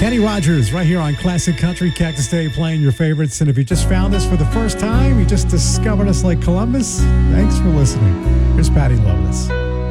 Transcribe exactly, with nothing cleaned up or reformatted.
Kenny Rogers right here on Classic Country Cactus Day playing your favorites. And if you just found us for the first time, you just discovered us like Columbus, thanks for listening. Here's Patty Loveless.